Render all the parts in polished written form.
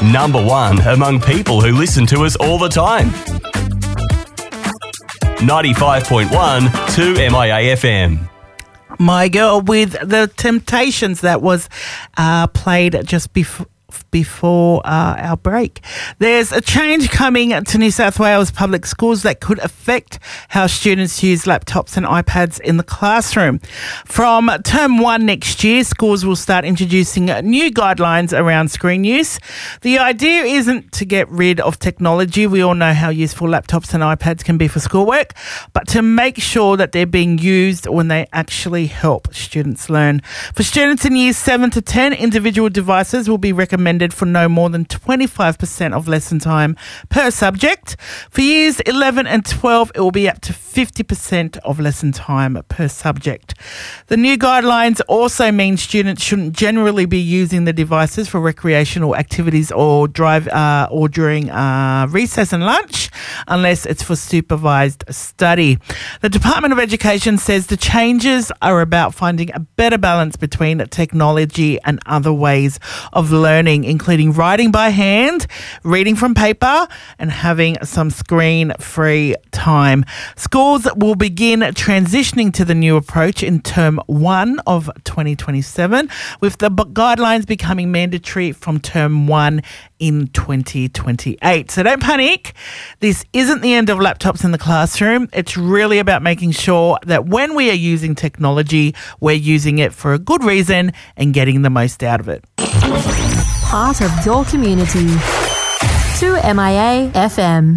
Number 1 among people who listen to us all the time. 95.1 2MIA FM. My Girl with The Temptations. That was played just before our break. There's a change coming to New South Wales public schools that could affect how students use laptops and iPads in the classroom. From term 1 next year, schools will start introducing new guidelines around screen use. The idea isn't to get rid of technology. We all know how useful laptops and iPads can be for schoolwork, but to make sure that they're being used when they actually help students learn. For students in years 7 to 10, individual devices will be recommended for no more than 25% of lesson time per subject. For years 11 and 12, it will be up to 50% of lesson time per subject. The new guidelines also mean students shouldn't generally be using the devices for recreational activities or during recess and lunch, unless it's for supervised study. The Department of Education says the changes are about finding a better balance between technology and other ways of learning, including writing by hand, reading from paper, and having some screen-free time. Schools will begin transitioning to the new approach in term 1 of 2027, with the guidelines becoming mandatory from term 1 in 2028. So don't panic. This isn't the end of laptops in the classroom. It's really about making sure that when we are using technology, we're using it for a good reason and getting the most out of it. Part of your community. 2MIA FM.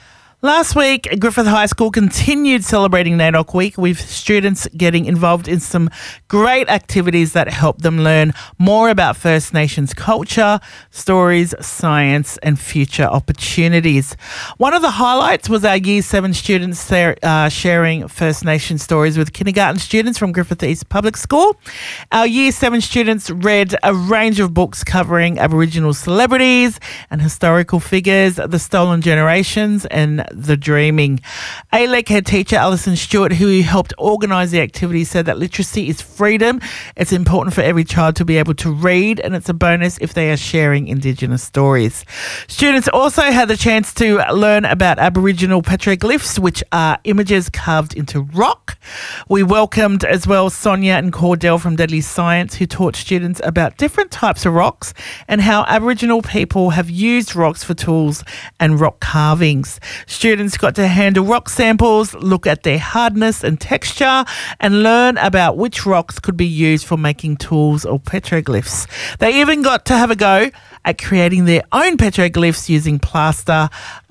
Last week, Griffith High School continued celebrating NAIDOC Week with students getting involved in some great activities that help them learn more about First Nations culture, stories, science and future opportunities. One of the highlights was our Year 7 students sharing First Nation stories with kindergarten students from Griffith East Public School. Our Year 7 students read a range of books covering Aboriginal celebrities and historical figures, the stolen generations and the dreaming. ALEC head teacher Alison Stewart, who helped organise the activity, said that literacy is freedom. It's important for every child to be able to read, and it's a bonus if they are sharing Indigenous stories. Students also had the chance to learn about Aboriginal petroglyphs, which are images carved into rock. We welcomed as well Sonia and Cordell from Deadly Science, who taught students about different types of rocks and how Aboriginal people have used rocks for tools and rock carvings. Students got to handle rock samples, look at their hardness and texture, and learn about which rocks could be used for making tools or petroglyphs. They even got to have a go at creating their own petroglyphs using plaster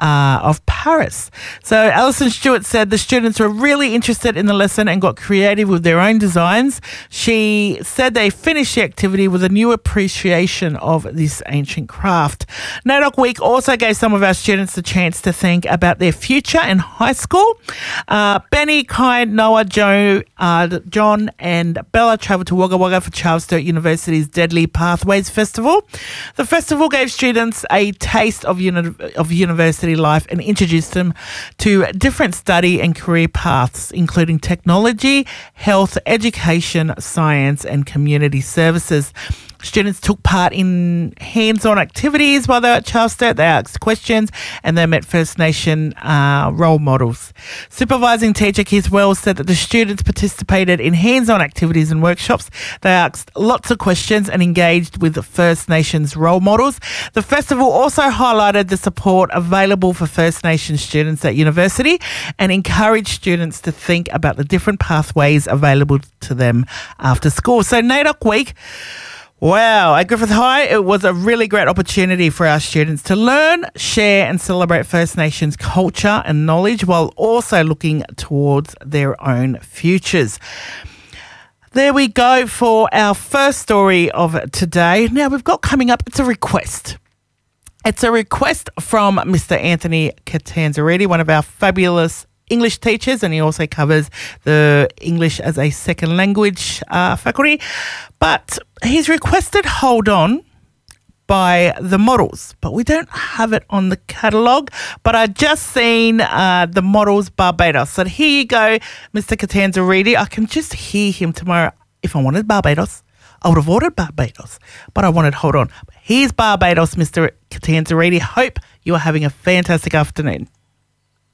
of Paris. So Alison Stewart said the students were really interested in the lesson and got creative with their own designs. She said they finished the activity with a new appreciation of this ancient craft. NAIDOC Week also gave some of our students the chance to think about their future in high school. Benny, Kai, Noah, Joe, John and Bella travelled to Wagga Wagga for Charles Sturt University's Deadly Pathways Festival. The festival gave students a taste of university life and introduced them to different study and career paths, including technology, health, education, science and community services. Students took part in hands-on activities while they were at Charles Sturt. They asked questions and they met First Nation role models. Supervising teacher Keith Wells said that the students participated in hands-on activities and workshops. They asked lots of questions and engaged with the First Nations role models. The festival also highlighted the support available for First Nation students at university and encouraged students to think about the different pathways available to them after school. So NAIDOC Week, wow, at Griffith High, it was a really great opportunity for our students to learn, share and celebrate First Nations culture and knowledge while also looking towards their own futures. There we go for our first story of today. Now we've got coming up, it's a request. It's a request from Mr. Anthony Catanzariti, one of our fabulous English teachers, and he also covers the English as a second language faculty. But he's requested Hold On by The Models, but we don't have it on the catalogue. But I just seen The Models Barbados. So here you go, Mr. Catanzariti. I can just hear him tomorrow. If I wanted Barbados, I would have ordered Barbados, but I wanted Hold On. Here's Barbados, Mr. Catanzariti. Hope you are having a fantastic afternoon.